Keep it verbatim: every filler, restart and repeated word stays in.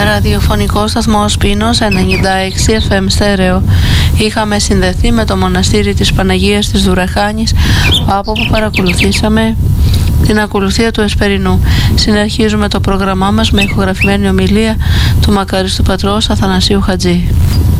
Ραδιοφωνικό σταθμό Πίνος ενενήντα έξι εφ εμ στέρεο. Είχαμε συνδεθεί με το μοναστήρι της Παναγίας της Δουραχάνης, από όπου παρακολουθήσαμε την ακολουθία του Εσπερινού. Συνεχίζουμε το πρόγραμμά μας με ηχογραφημένη ομιλία του μακαριστού πατρός Αθανασίου Χατζή.